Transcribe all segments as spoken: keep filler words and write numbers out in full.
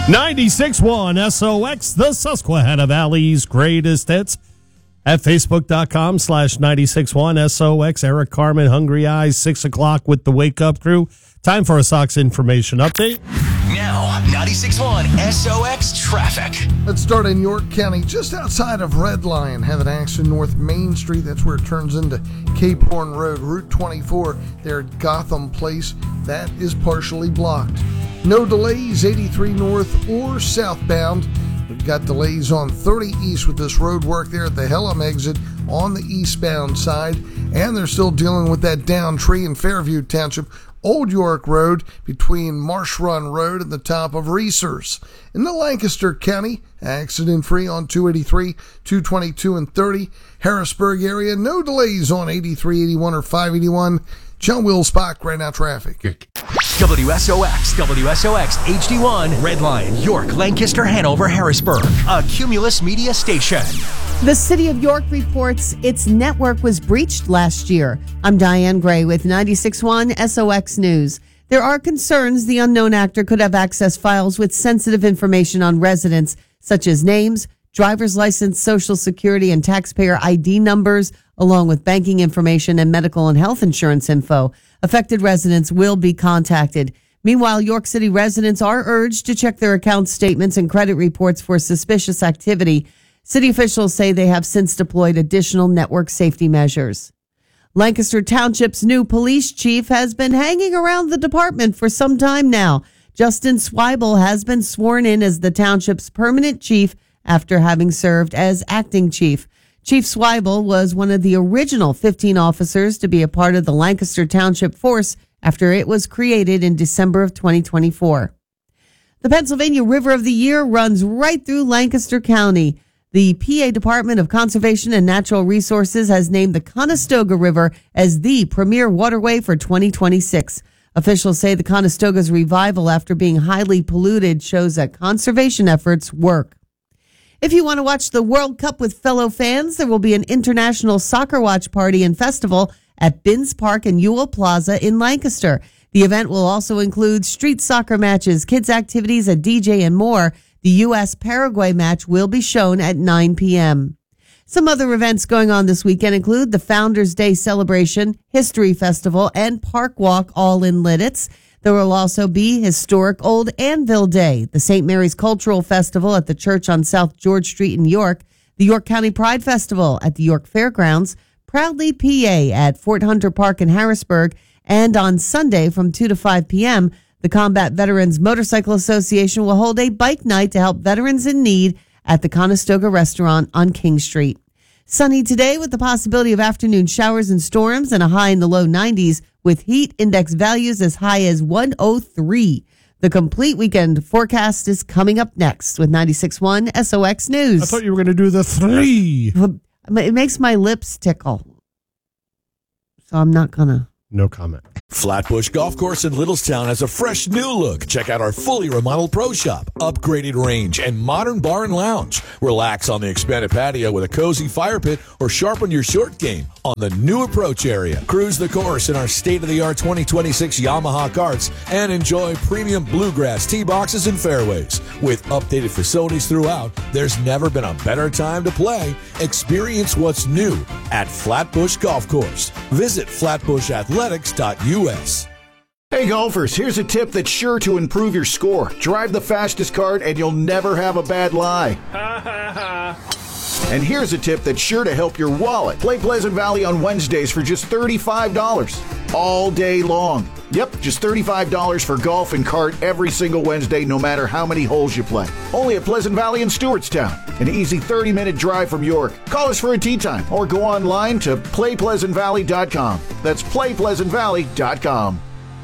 ninety-six point one S O X, the Susquehanna Valley's greatest hits. At Facebook.com slash 961 SOX. Eric Carmen, Hungry Eyes, six o'clock with the Wake Up Crew. Time for a Sox information update. Now, ninety-six point one S O X traffic. Let's start in York County, just outside of Red Lion. Have an accident North Main Street. That's where it turns into Cape Horn Road. Route twenty-four there at Gotham Place. That is partially blocked. No delays, eighty-three north or southbound. We've got delays on thirty east with this road work there at the Hellam exit on the eastbound side. And they're still dealing with that down tree in Fairview Township, Old York Road between Marsh Run Road and the top of Reesers. In the Lancaster County, accident-free on two eighty-three, two twenty-two, and thirty. Harrisburg area, no delays on eighty-three, eighty-one, or five eighty-one. John Will Spock, right now traffic. W S O X, W S O X H D one, Red Lion, York, Lancaster, Hanover, Harrisburg, a Cumulus Media station. The City of York reports its network was breached last year. I'm Diane Gray with ninety-six point one S O X News. There are concerns the unknown actor could have accessed files with sensitive information on residents, such as names, driver's license, social security, and taxpayer I D numbers, along with banking information and medical and health insurance info. Affected residents will be contacted. Meanwhile, York City residents are urged to check their account statements and credit reports for suspicious activity. City officials say they have since deployed additional network safety measures. Lancaster Township's new police chief has been hanging around the department for some time now. Justin Swibel has been sworn in as the township's permanent chief after having served as acting chief. Chief Swibel was one of the original fifteen officers to be a part of the Lancaster Township Force after it was created in December of twenty twenty-four. The Pennsylvania River of the Year runs right through Lancaster County. The P A Department of Conservation and Natural Resources has named the Conestoga River as the premier waterway for twenty twenty-six. Officials say the Conestoga's revival after being highly polluted shows that conservation efforts work. If you want to watch the World Cup with fellow fans, there will be an international soccer watch party and festival at Binns Park and Ewell Plaza in Lancaster. The event will also include street soccer matches, kids' activities, a D J, and more. The U S Paraguay match will be shown at nine p.m. Some other events going on this weekend include the Founders Day celebration, History Festival, and Park Walk, all in Lidditz. There will also be Historic Old Anvil Day, the Saint Mary's Cultural Festival at the church on South George Street in York, the York County Pride Festival at the York Fairgrounds, Proudly P A at Fort Hunter Park in Harrisburg, and on Sunday from two to five p.m., the Combat Veterans Motorcycle Association will hold a bike night to help veterans in need at the Conestoga Restaurant on King Street. Sunny today with the possibility of afternoon showers and storms and a high in the low nineties with heat index values as high as one oh three. The complete weekend forecast is coming up next with ninety-six point one S O X News. I thought you were going to do the three. It makes my lips tickle. So I'm not going to. No comment. Flatbush Golf Course in Littlestown has a fresh new look. Check out our fully remodeled pro shop, upgraded range, and modern bar and lounge. Relax on the expanded patio with a cozy fire pit or sharpen your short game on the new approach area. Cruise the course in our state-of-the-art twenty twenty-six Yamaha carts and enjoy premium bluegrass tee boxes and fairways. With updated facilities throughout, there's never been a better time to play. Experience what's new at Flatbush Golf Course. Visit flatbush athletics dot U S. Hey golfers, here's a tip that's sure to improve your score. Drive the fastest cart and you'll never have a bad lie. And here's a tip that's sure to help your wallet. Play Pleasant Valley on Wednesdays for just thirty-five dollars. All day long. Yep, just thirty-five dollars for golf and cart every single Wednesday, no matter how many holes you play. Only at Pleasant Valley in Stewartstown. An easy thirty-minute drive from York. Call us for a tee time or go online to play pleasant valley dot com. That's play pleasant valley dot com.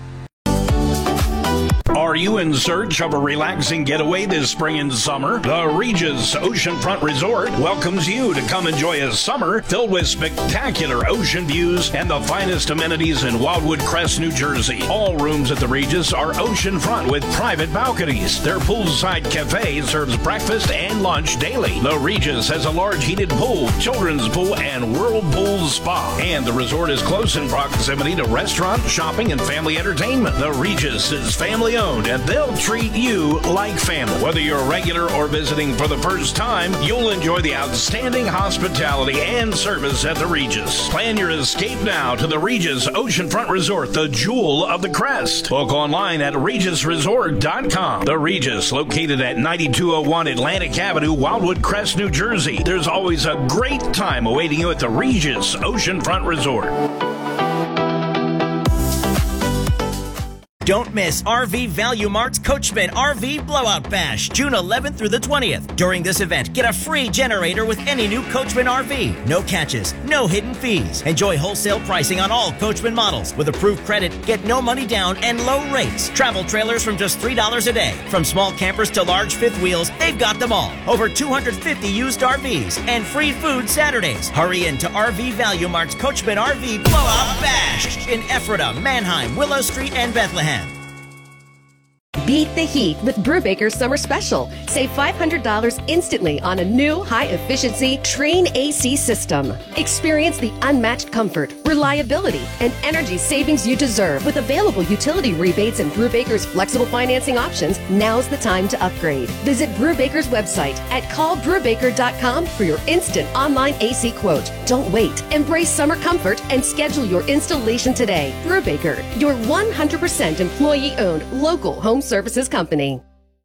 Are you in search of a relaxing getaway this spring and summer? The Regis Oceanfront Resort welcomes you to come enjoy a summer filled with spectacular ocean views and the finest amenities in Wildwood Crest, New Jersey. All rooms at the Regis are oceanfront with private balconies. Their poolside cafe serves breakfast and lunch daily. The Regis has a large heated pool, children's pool, and whirlpool spa. And the resort is close in proximity to restaurant, shopping, and family entertainment. The Regis is family owned and they'll treat you like family. Whether you're a regular or visiting for the first time, you'll enjoy the outstanding hospitality and service at the Regis. Plan your escape now to the Regis Oceanfront Resort, the jewel of the Crest. Book online at regis resort dot com. The Regis, located at ninety-two oh one Atlantic Avenue, Wildwood Crest, New Jersey. There's always a great time awaiting you at the Regis Oceanfront Resort. Don't miss R V Value Mart's Coachman R V Blowout Bash, June eleventh through the twentieth. During this event, get a free generator with any new Coachman R V. No catches, no hidden fees. Enjoy wholesale pricing on all Coachman models. With approved credit, get no money down and low rates. Travel trailers from just three dollars a day. From small campers to large fifth wheels, they've got them all. Over two hundred fifty used R Vs and free food Saturdays. Hurry into R V Value Mart's Coachman R V Blowout Bash in Ephrata, Manheim, Willow Street, and Bethlehem. Beat the heat with Brubaker's Summer Special. Save five hundred dollars instantly on a new high-efficiency Train A C system. Experience the unmatched comfort, reliability, and energy savings you deserve. With available utility rebates and Brubaker's flexible financing options, now's the time to upgrade. Visit Brubaker's website at call brubaker dot com for your instant online A C quote. Don't wait. Embrace summer comfort and schedule your installation today. Brubaker, your one hundred percent employee-owned local home services company.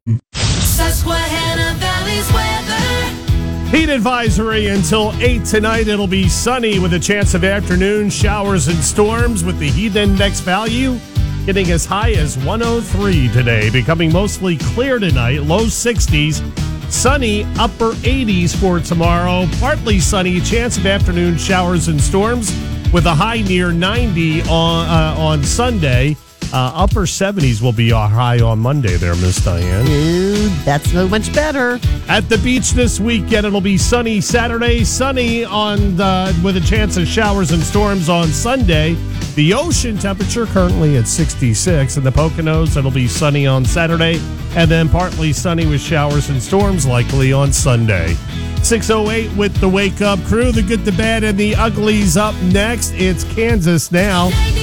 Susquehanna Valley's weather. Heat advisory until eight tonight. It'll be sunny with a chance of afternoon showers and storms, with the heat index value getting as high as one oh three today. Becoming mostly clear tonight, low sixties. Sunny, upper eighties for tomorrow. Partly sunny, chance of afternoon showers and storms with a high near ninety on uh, on Sunday. Uh, upper seventies will be our high on Monday there, Miss Diane. Dude, that's so much better. At the beach this weekend, it'll be sunny Saturday, sunny on the, with a chance of showers and storms on Sunday. The ocean temperature currently at sixty-six. In the Poconos, it'll be sunny on Saturday, and then partly sunny with showers and storms likely on Sunday. six oh eight with the Wake Up Crew. The good, the bad, and the uglies up next. It's Kansas now.